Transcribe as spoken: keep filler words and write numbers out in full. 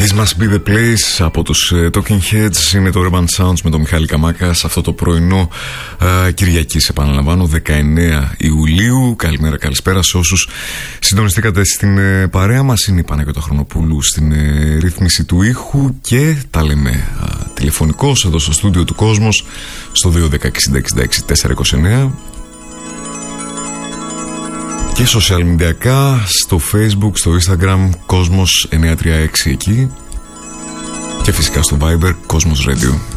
This must be the place από τους uh, Talking Heads. Είναι το Urban Sounds με τον Μιχάλη Καμάκα σε αυτό το πρωινό uh, Κυριακής, επαναλαμβάνω, δεκαεννέα Ιουλίου. Καλημέρα, καλησπέρα σε όσους συντονιστήκατε στην uh, παρέα μας. Είναι η Παναγιώτα Χρονοπούλου στην uh, ρύθμιση του ήχου και τα λέμε uh, τηλεφωνικώς εδώ στο στούντιο του Κόσμος στο δύο ένα μηδέν εξήντα εξήντα έξι τετρακόσια είκοσι εννέα και social media, στο Facebook, στο Instagram Κόσμος εννιακόσια τριάντα έξι εκεί και φυσικά στο Viber Κόσμος Radio.